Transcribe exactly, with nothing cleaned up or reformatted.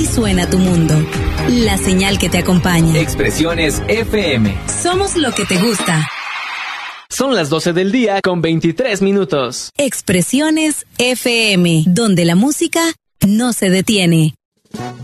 Así suena tu mundo. La señal que te acompaña. Expresiones F M. Somos lo que te gusta. Son las doce del día con veintitrés minutos. Expresiones F M, donde la música no se detiene.